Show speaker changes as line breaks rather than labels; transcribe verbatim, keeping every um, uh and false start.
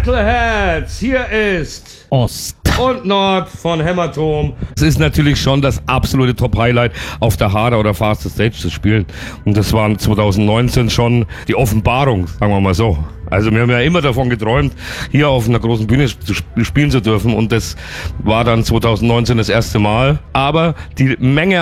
Metalheads, hier ist
Ost
und Nord von Hämatom.
Es ist natürlich schon das absolute Top-Highlight, auf der Harder oder Faster Stage zu spielen. Und das war zwanzig neunzehn schon die Offenbarung, sagen wir mal so. Also wir haben ja immer davon geträumt, hier auf einer großen Bühne zu spielen zu dürfen. Und das war dann zwanzig neunzehn das erste Mal. Aber die Menge